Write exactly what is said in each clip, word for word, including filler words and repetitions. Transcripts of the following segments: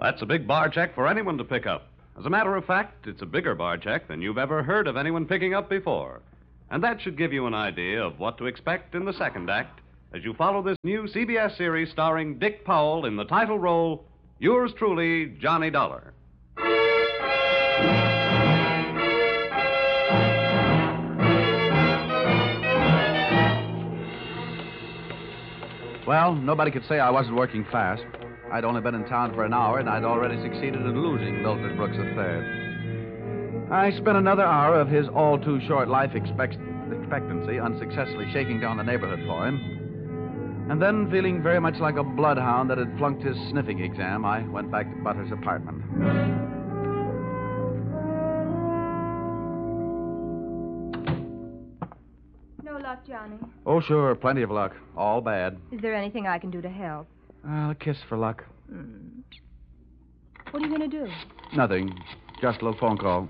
That's a big bar check for anyone to pick up. As a matter of fact, it's a bigger bar check than you've ever heard of anyone picking up before. And that should give you an idea of what to expect in the second act as you follow this new C B S series starring Dick Powell in the title role, yours truly, Johnny Dollar. Well, nobody could say I wasn't working fast. I'd only been in town for an hour, and I'd already succeeded in losing Milford Brooks the third. I spent another hour of his all-too-short life expect- expectancy unsuccessfully shaking down the neighborhood for him. And then, feeling very much like a bloodhound that had flunked his sniffing exam, I went back to Butter's apartment. No luck, Johnny. Oh, sure, plenty of luck. All bad. Is there anything I can do to help? Uh, a kiss for luck. Hmm. What are you going to do? Nothing. Just a little phone call.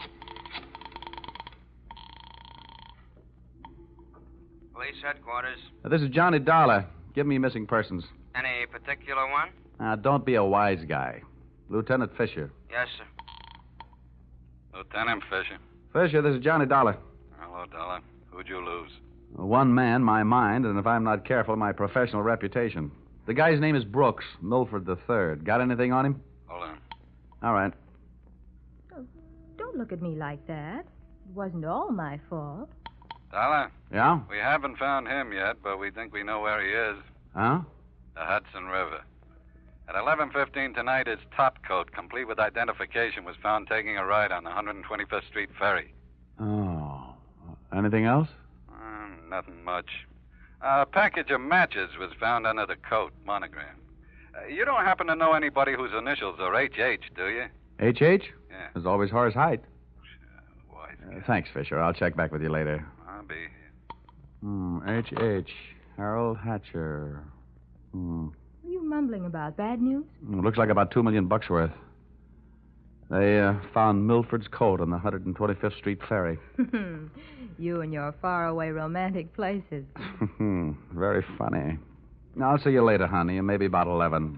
Police headquarters. Uh, this is Johnny Dollar. Give me missing persons. Any particular one? Uh, don't be a wise guy. Lieutenant Fisher. Yes, sir. Lieutenant Fisher. Fisher, this is Johnny Dollar. Hello, Dollar. Who'd you lose? One man, my mind, and if I'm not careful, my professional reputation. The guy's name is Brooks, Milford the third. Got anything on him? Hold on. All right. Oh, don't look at me like that. It wasn't all my fault. Dollar, Yeah? we haven't found him yet, but we think we know where he is. Huh? The Hudson River. At eleven fifteen tonight, his top coat, complete with identification, was found taking a ride on the one hundred twenty-fifth Street ferry. Oh. Anything else? Uh, nothing much. A package of matches was found under the coat, monogram. Uh, you don't happen to know anybody whose initials are H H, do you? H H? Yeah. There's always Horace Height. Uh, wise Uh, guy. thanks, Fisher. I'll check back with you later. I'll be here. Hmm, H H. Harold Hatcher. Hmm. What are you mumbling about? Bad news? Hmm, Looks like about two million bucks worth. They uh, found Milford's coat on the one hundred twenty-fifth Street ferry. You and your faraway romantic places. Very funny. I'll see you later, honey, and maybe about eleven.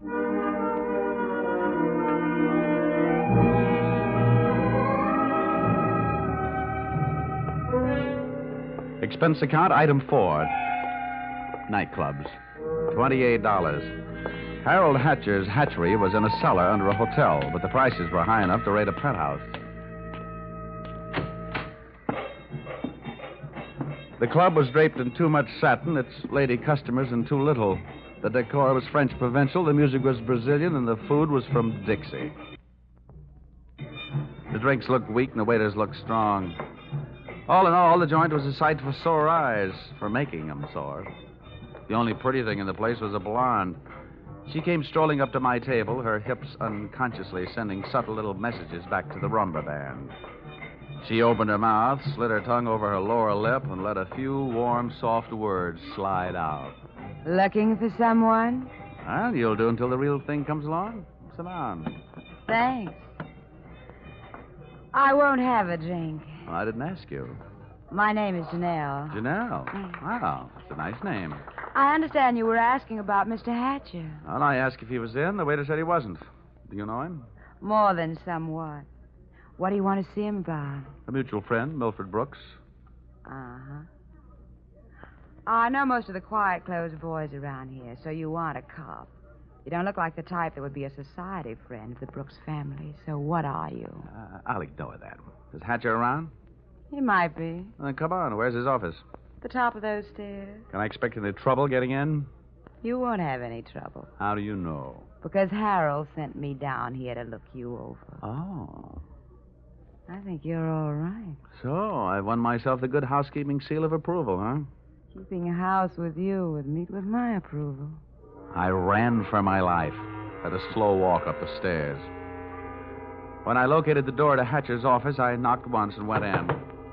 Expense account, item four. Nightclubs. twenty-eight dollars. Harold Hatcher's hatchery was in a cellar under a hotel, but the prices were high enough to rate a penthouse. The club was draped in too much satin, its lady customers in too little. The decor was French provincial, the music was Brazilian, and the food was from Dixie. The drinks looked weak and the waiters looked strong. All in all, the joint was a sight for sore eyes, for making them sore. The only pretty thing in the place was a blonde. She came strolling up to my table, her hips unconsciously sending subtle little messages back to the rumba band. She opened her mouth, slid her tongue over her lower lip, and let a few warm, soft words slide out. Looking for someone? Well, you'll do until the real thing comes along. Sit down. Thanks. I won't have a drink. Well, I didn't ask you. My name is Janelle. Janelle. Wow, that's a nice name. I understand you were asking about Mister Hatcher. Well, I asked if he was in. The waiter said he wasn't. Do you know him? More than somewhat. What do you want to see him about? A mutual friend, Milford Brooks. Uh-huh. I know most of the quiet-clothes boys around here, so you want a cop. You don't look like the type that would be a society friend of the Brooks family, so what are you? Uh, I'll ignore that. Is Hatcher around? He might be. Well, then come on. Where's his office? The top of those stairs. Can I expect any trouble getting in? You won't have any trouble. How do you know? Because Harold sent me down here to look you over. Oh. I think you're all right. So, I won myself the good housekeeping seal of approval, huh? Keeping a house with you would meet with my approval. I ran for my life, at a slow walk up the stairs. When I located the door to Hatcher's office, I knocked once and went in.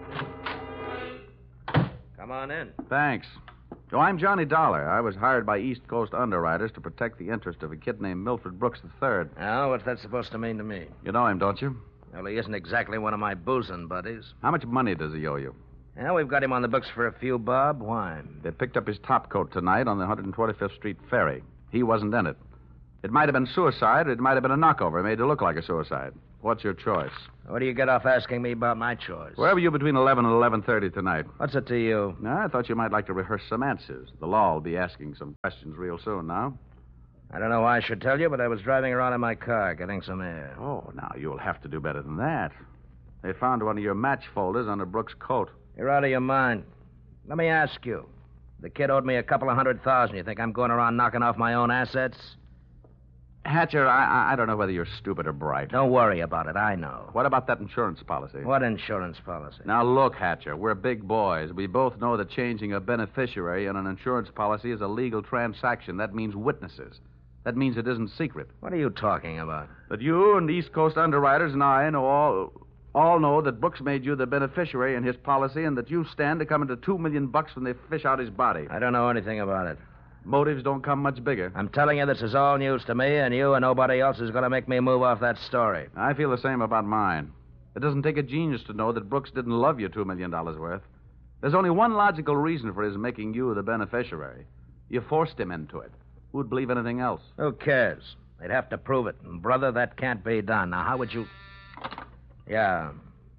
Come on in. Thanks. Oh, I'm Johnny Dollar. I was hired by East Coast underwriters to protect the interest of a kid named Milford Brooks the third. Now, what's that supposed to mean to me? You know him, don't you? Well, he isn't exactly one of my boozing buddies. How much money does he owe you? Yeah, we've got him on the books for a few bob. Why? They picked up his top coat tonight on the one hundred twenty-fifth Street ferry. He wasn't in it. It might have been suicide, or it might have been a knockover made to look like a suicide. What's your choice? What do you get off asking me about my choice? Where were you between eleven and eleven thirty tonight? What's it to you? No, I thought you might like to rehearse some answers. The law will be asking some questions real soon now. I don't know why I should tell you, but I was driving around in my car getting some air. Oh, now you'll have to do better than that. They found one of your match folders under Brooks' coat. You're out of your mind. Let me ask you. The kid owed me a couple of hundred thousand. You think I'm going around knocking off my own assets? Hatcher, I, I don't know whether you're stupid or bright. Don't worry about it. I know. What about that insurance policy? What insurance policy? Now, look, Hatcher, we're big boys. We both know that changing a beneficiary in an insurance policy is a legal transaction. That means witnesses. That means it isn't secret. What are you talking about? That you and East Coast underwriters and I know all... all know that Brooks made you the beneficiary in his policy and that you stand to come into two million bucks when they fish out his body. I don't know anything about it. Motives don't come much bigger. I'm telling you, this is all news to me, and you and nobody else is going to make me move off that story. I feel the same about mine. It doesn't take a genius to know that Brooks didn't love you two million dollars worth. There's only one logical reason for his making you the beneficiary. You forced him into it. Who'd believe anything else? Who cares? They'd have to prove it. And, brother, that can't be done. Now, how would you... Yeah.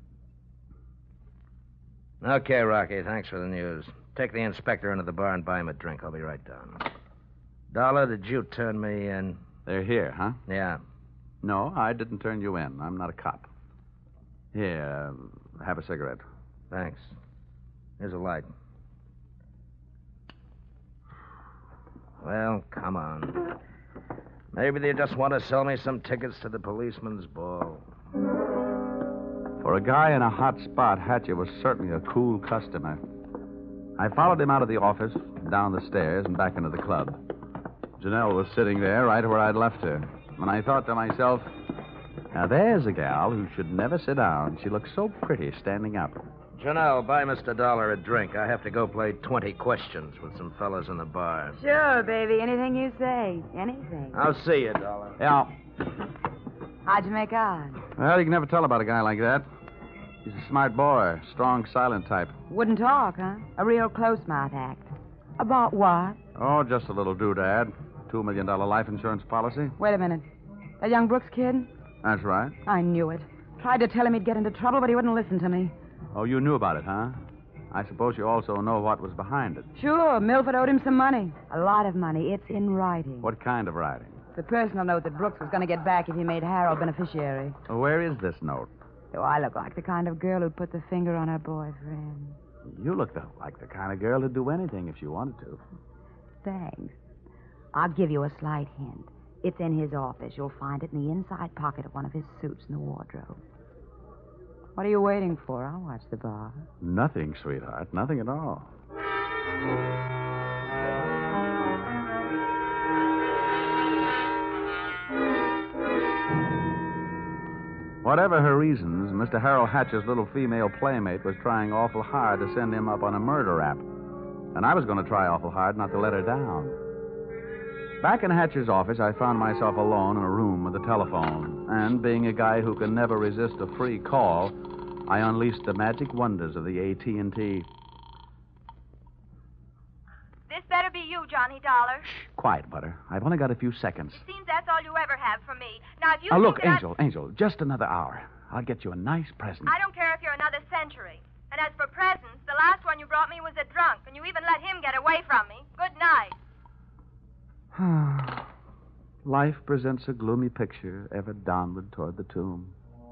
Okay, Rocky, thanks for the news. Take the inspector into the bar and buy him a drink. I'll be right down. Dollar, did you turn me in? They're here, huh? Yeah. No, I didn't turn you in. I'm not a cop. Here, uh, have a cigarette. Thanks. Here's a light. Well, come on. Maybe they just want to sell me some tickets to the policeman's ball. For a guy in a hot spot, Hatcher was certainly a cool customer. I followed him out of the office, down the stairs, and back into the club. Janelle was sitting there right where I'd left her. When I thought to myself, now there's a gal who should never sit down. She looks so pretty standing up. Janelle, buy Mister Dollar a drink. I have to go play twenty questions with some fellas in the bar. Sure, baby. Anything you say. Anything. I'll see you, Dollar. Yeah. How'd you make out? Well, you can never tell about a guy like that. He's a smart boy, strong, silent type. Wouldn't talk, huh? A real close-mouth act. About what? Oh, just a little doodad. Two million dollar life insurance policy. Wait a minute. That young Brooks kid? That's right. I knew it. Tried to tell him he'd get into trouble, but he wouldn't listen to me. Oh, you knew about it, huh? I suppose you also know what was behind it. Sure, Milford owed him some money. A lot of money. It's in writing. What kind of writing? The personal note that Brooks was going to get back if he made Harold beneficiary. Well, where is this note? Do I look like the kind of girl who'd put the finger on her boyfriend? You look the, like the kind of girl who'd do anything if she wanted to. Thanks. I'll give you a slight hint. It's in his office. You'll find it in the inside pocket of one of his suits in the wardrobe. What are you waiting for? I'll watch the bar. Nothing, sweetheart. Nothing at all. Whatever her reasons, Mister Harold Hatcher's little female playmate was trying awful hard to send him up on a murder rap. And I was going to try awful hard not to let her down. Back in Hatcher's office, I found myself alone in a room with a telephone. And being a guy who can never resist a free call, I unleashed the magic wonders of the A T and T. This better be you, Johnny Dollar. Shh, quiet, Butter. I've only got a few seconds. It seems that's all you ever have for me. Now, if you Oh, think look, that Angel, Angel, just another hour. I'll get you a nice present. I... I don't care if you're another century. And as for presents, the last one you brought me was a drunk, and you even let him get away from me. Good night. Life presents a gloomy picture, ever downward toward the tomb.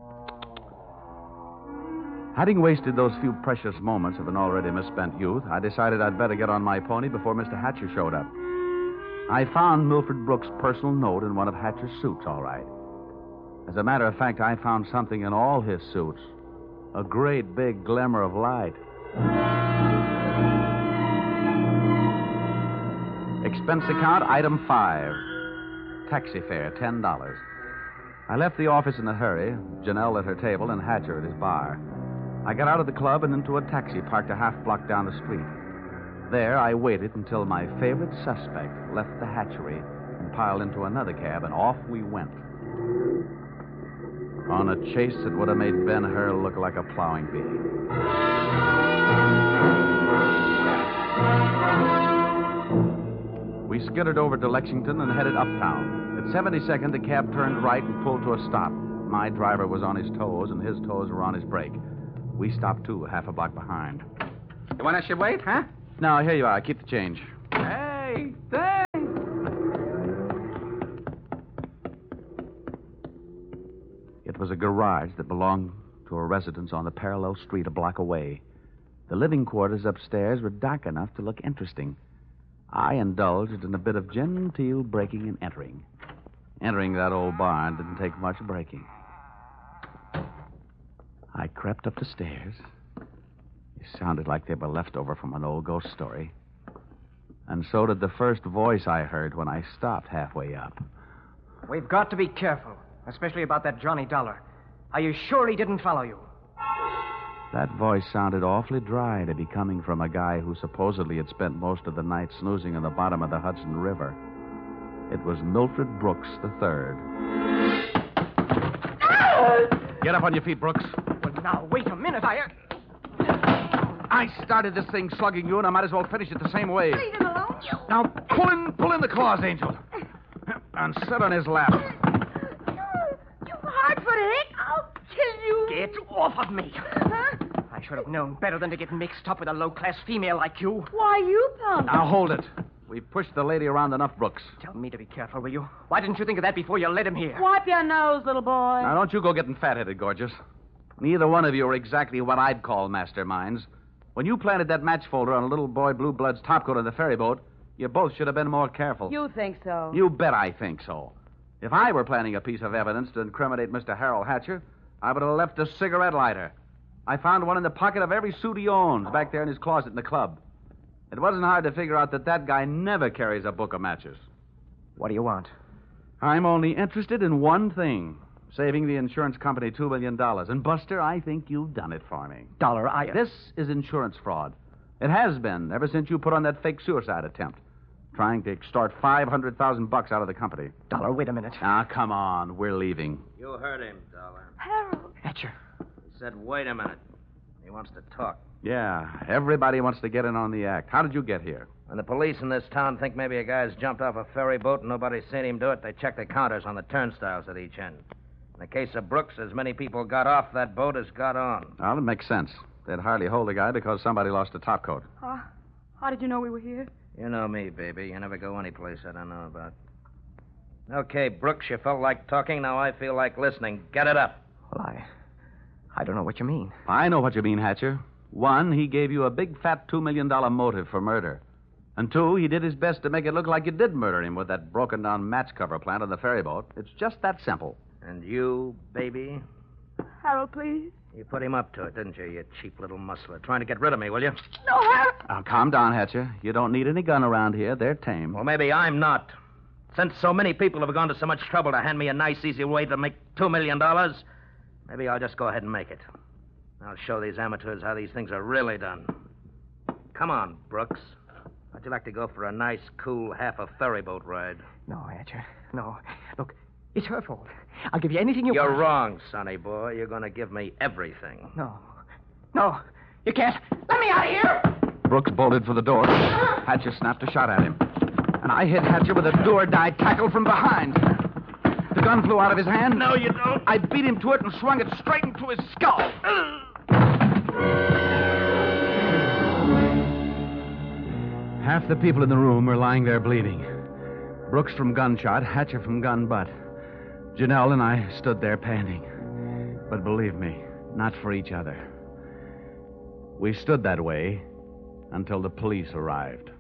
Having wasted those few precious moments of an already misspent youth, I decided I'd better get on my pony before Mister Hatcher showed up. I found Milford Brooks' personal note in one of Hatcher's suits, all right. As a matter of fact, I found something in all his suits. A great big glimmer of light. Expense account, item five. Taxi fare, ten dollars. I left the office in a hurry, Janelle at her table and Hatcher at his bar. I got out of the club and into a taxi parked a half block down the street. There, I waited until my favorite suspect left the hatchery and piled into another cab, and off we went. On a chase that would have made Ben-Hur look like a plowing bee. We skittered over to Lexington and headed uptown. At seventy-second, the cab turned right and pulled to a stop. My driver was on his toes, and his toes were on his brake. We stopped, too, half a block behind. You want I should wait, huh? No, here you are. Keep the change. Hey, thanks. It was a garage that belonged to a residence on the parallel street a block away. The living quarters upstairs were dark enough to look interesting. I indulged in a bit of genteel breaking and entering. Entering that old barn didn't take much breaking. I crept up the stairs. It sounded like they were left over from an old ghost story. And so did the first voice I heard when I stopped halfway up. We've got to be careful, especially about that Johnny Dollar. Are you sure he didn't follow you? That voice sounded awfully dry to be coming from a guy who supposedly had spent most of the night snoozing in the bottom of the Hudson River. It was Milfred Brooks the Third. Get up on your feet, Brooks. Well, now, wait a minute. I... I started this thing slugging you, and I might as well finish it the same way. Leave him alone, you. Now, pull in, pull in the claws, Angel. And sit on his lap. You, you hard-footed. I'll kill you. Get off of me. Huh? I should have known better than to get mixed up with a low-class female like you. Why, you punk. Now, hold it. We've pushed the lady around enough, Brooks. Tell me to be careful, will you? Why didn't you think of that before you led him here? Wipe your nose, little boy. Now, don't you go getting fat-headed, Gorgeous. Neither one of you are exactly what I'd call masterminds. When you planted that match folder on a little boy Blue Blood's topcoat on the ferry boat, you both should have been more careful. You think so? You bet I think so. If I were planning a piece of evidence to incriminate Mister Harold Hatcher, I would have left a cigarette lighter. I found one in the pocket of every suit he owns, back there in his closet in the club. It wasn't hard to figure out that that guy never carries a book of matches. What do you want? I'm only interested in one thing. Saving the insurance company two million dollars. And, Buster, I think you've done it for me. Dollar, I... This is insurance fraud. It has been ever since you put on that fake suicide attempt. Trying to extort five hundred thousand bucks out of the company. Dollar, wait a minute. Ah, come on. We're leaving. You heard him, Dollar. Harold. Hatcher. He said, wait a minute. He wants to talk. Yeah, everybody wants to get in on the act. How did you get here? When the police in this town think maybe a guy's jumped off a ferry boat and nobody's seen him do it, they check the counters on the turnstiles at each end. In the case of Brooks, as many people got off that boat as got on. Well, it makes sense. They'd hardly hold a guy because somebody lost a topcoat. Uh, how did you know we were here? You know me, baby. You never go any place I don't know about. Okay, Brooks, you felt like talking. Now I feel like listening. Get it up. Well, I... I don't know what you mean. I know what you mean, Hatcher. One, he gave you a big fat two million dollars motive for murder. And two, he did his best to make it look like you did murder him with that broken-down match cover plant on the ferry boat. It's just that simple. And you, baby? Harold, please. You put him up to it, didn't you, you cheap little muscler? Trying to get rid of me, will you? No, Harold. Now, calm down, Hatcher. You don't need any gun around here. They're tame. Well, maybe I'm not. Since so many people have gone to so much trouble to hand me a nice, easy way to make two million dollars, maybe I'll just go ahead and make it. I'll show these amateurs how these things are really done. Come on, Brooks. How'd you like to go for a nice, cool, half a ferry boat ride? No, Hatcher. No. Look, it's her fault. I'll give you anything you You're want. wrong, sonny boy. You're going to give me everything. No. No. You can't. Let me out of here! Brooks bolted for the door. Hatcher snapped a shot at him. And I hit Hatcher with a do-or-die tackle from behind. The gun flew out of his hand. No, you don't. I beat him to it and swung it straight into his skull. Half the people in the room were lying there bleeding. Brooks from gunshot, Hatcher from gun butt. Janelle and I stood there panting. But believe me, not for each other. We stood that way until the police arrived.